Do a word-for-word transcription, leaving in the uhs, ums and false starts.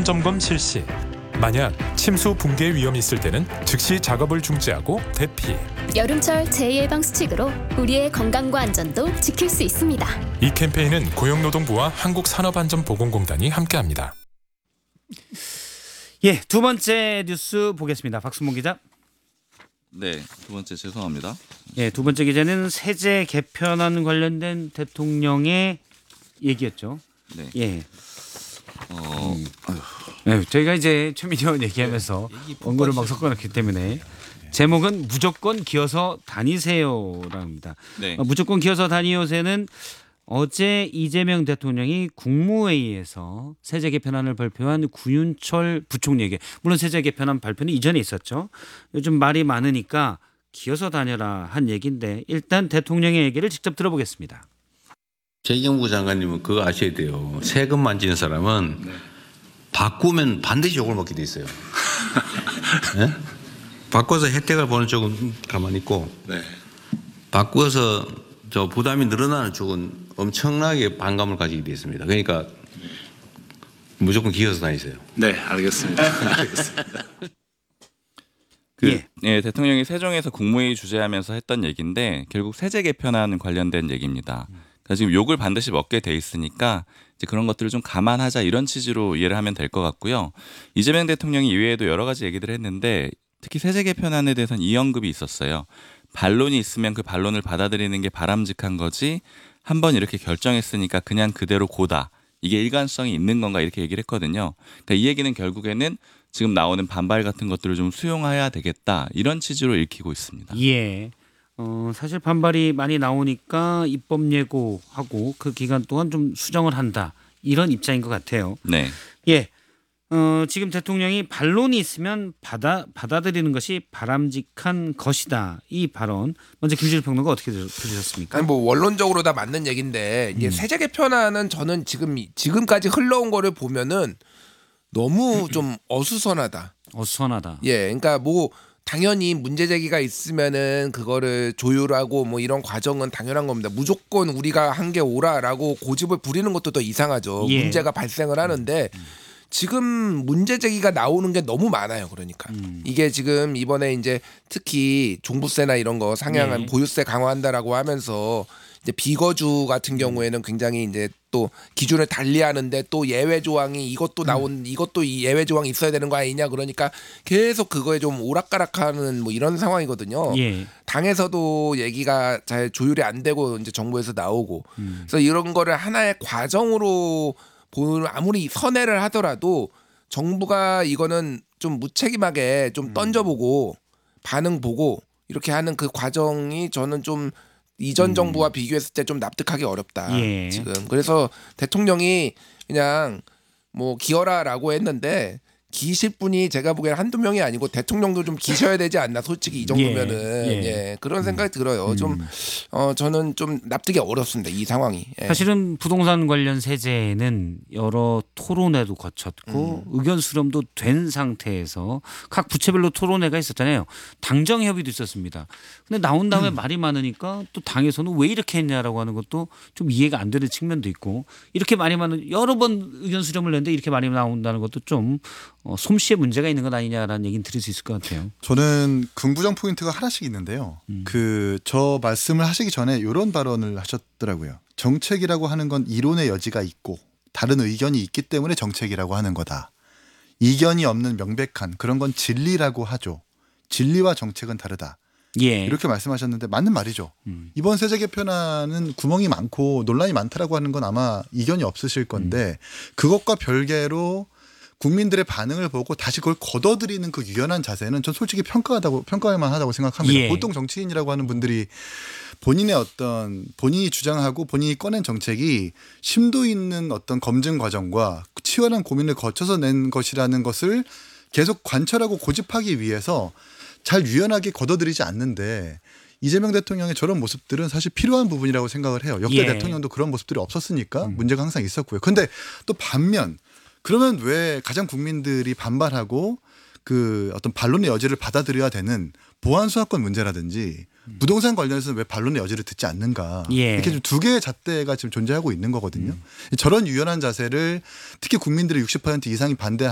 시범 점검 실시. 만약 침수 붕괴 위험이 있을 때는 즉시 작업을 중지하고 대피. 여름철 재해예방 수칙으로 우리의 건강과 안전도 지킬 수 있습니다. 이 캠페인은 고용노동부와 한국산업안전보건공단이 함께합니다. 예, 두 번째 뉴스 보겠습니다. 박순봉 기자. 네, 두 번째 죄송합니다. 예, 두 번째 기자는 세제 개편안 관련된 대통령의 얘기였죠. 네. 예. 어, 음. 네, 저희가 이제 최민희 의원 얘기하면서 원고를 막 섞어놨기 때문에 제목은 무조건 기어서 다니세요랍니다. 네. 어, 무조건 기어서 다니요세는 어제 이재명 대통령이 국무회의에서 세제 개편안을 발표한 구윤철 부총리에게, 물론 세제 개편안 발표는 이전에 있었죠. 요즘 말이 많으니까 기어서 다녀라 한 얘기인데 일단 대통령의 얘기를 직접 들어보겠습니다. 재경부 장관님은 그거 아셔야 돼요. 세금 만지는 사람은 네. 바꾸면 반드시 욕을 먹게 돼 있어요. 네? 바꿔서 혜택을 보는 쪽은 가만히 있고 네. 바꿔서 저 부담이 늘어나는 쪽은 엄청나게 반감을 가지게 돼 있습니다. 그러니까 무조건 기어서 다니세요. 네, 알겠습니다. 알겠습니다. 그, 예. 예, 대통령이 세종에서 국무회의 주재하면서 했던 얘기인데 결국 세제 개편안 관련된 얘기입니다. 그러니까 지금 욕을 반드시 먹게 돼 있으니까 이제 그런 것들을 좀 감안하자 이런 취지로 이해를 하면 될 것 같고요. 이재명 대통령이 이외에도 여러 가지 얘기들을 했는데 특히 세제 개편안에 대해서는 이 언급이 있었어요. 반론이 있으면 그 반론을 받아들이는 게 바람직한 거지 한번 이렇게 결정했으니까 그냥 그대로 고다. 이게 일관성이 있는 건가 이렇게 얘기를 했거든요. 그러니까 이 얘기는 결국에는 지금 나오는 반발 같은 것들을 좀 수용해야 되겠다. 이런 취지로 읽히고 있습니다. 예. 어, 사실 반발이 많이 나오니까 입법 예고하고 그 기간 동안 좀 수정을 한다. 이런 입장인 것 같아요. 네. 예. 어, 지금 대통령이 반론이 있으면 받아, 받아들이는 것이 바람직한 것이다. 이 발언. 먼저 김준일 평론가 어떻게 들으셨습니까? 아니 뭐 원론적으로 다 맞는 얘기인데 이게 음. 세제 개편안은 저는 지금 지금까지 흘러온 거를 보면은 너무 좀 어수선하다. 어수선하다. 예, 그러니까 뭐 당연히 문제 제기가 있으면은 그거를 조율하고 뭐 이런 과정은 당연한 겁니다. 무조건 우리가 한 게 옳아라고 고집을 부리는 것도 더 이상하죠. 예. 문제가 발생을 하는데 지금 문제 제기가 나오는 게 너무 많아요. 그러니까 음. 이게 지금 이번에 이제 특히 종부세나 이런 거 상향한 예. 보유세 강화한다라고 하면서 이제 비거주 같은 경우에는 굉장히 이제 또 기준을 달리하는데 또 예외 조항이 이것도 나온 이것도 이 예외 조항이 있어야 되는 거 아니냐 그러니까 계속 그거에 좀 오락가락하는 뭐 이런 상황이거든요. 예. 당에서도 얘기가 잘 조율이 안 되고 이제 정부에서 나오고 음. 그래서 이런 거를 하나의 과정으로 보는 아무리 선회를 하더라도 정부가 이거는 좀 무책임하게 좀 음. 던져보고 반응 보고 이렇게 하는 그 과정이 저는 좀 이전 정부와 비교했을 때 좀 납득하기 어렵다. 예. 지금 그래서 대통령이 그냥 뭐 기어라라고 했는데 기실 분이 제가 보기엔 한두 명이 아니고 대통령도 좀 기셔야 되지 않나 솔직히 이 정도면은 예. 예, 예. 그런 생각이 들어요. 좀 어, 저는 좀 납득이 어렵습니다. 이 상황이. 예. 사실은 부동산 관련 세제는 여러 토론회도 거쳤고 음. 의견 수렴도 된 상태에서 각 부처별로 토론회가 있었잖아요. 당정 협의도 있었습니다. 근데 나온 다음에 음. 말이 많으니까 또 당에서는 왜 이렇게 했냐라고 하는 것도 좀 이해가 안 되는 측면도 있고 이렇게 말이 많은 여러 번 의견 수렴을 냈는데 이렇게 말이 나온다는 것도 좀 어, 솜씨에 문제가 있는 것 아니냐라는 얘기는 들을 수 있을 것 같아요. 저는 긍부정 포인트가 하나씩 있는데요. 음. 그 저 말씀을 하시기 전에 이런 발언을 하셨더라고요. 정책이라고 하는 건 이론의 여지가 있고 다른 의견이 있기 때문에 정책이라고 하는 거다. 이견이 없는 명백한 그런 건 진리라고 하죠. 진리와 정책은 다르다. 예. 이렇게 말씀하셨는데 맞는 말이죠. 음. 이번 세제 개편안은 구멍이 많고 논란이 많다라고 하는 건 아마 이견이 없으실 건데 그것과 별개로 국민들의 반응을 보고 다시 그걸 걷어들이는 그 유연한 자세는 전 솔직히 평가하다고 평가할 만하다고 생각합니다. 예. 보통 정치인이라고 하는 분들이 본인의 어떤 본인이 주장하고 본인이 꺼낸 정책이 심도 있는 어떤 검증 과정과 치열한 고민을 거쳐서 낸 것이라는 것을 계속 관철하고 고집하기 위해서 잘 유연하게 걷어들이지 않는데 이재명 대통령의 저런 모습들은 사실 필요한 부분이라고 생각을 해요. 역대 예. 대통령도 그런 모습들이 없었으니까 음. 문제가 항상 있었고요. 그런데 또 반면 그러면 왜 가장 국민들이 반발하고 그 어떤 반론의 여지를 받아들여야 되는 보안수사권 문제라든지 음. 부동산 관련해서는 왜 반론의 여지를 듣지 않는가. 예. 이렇게 좀 두 개의 잣대가 지금 존재하고 있는 거거든요. 음. 저런 유연한 자세를 특히 국민들의 육십 퍼센트 이상이 반대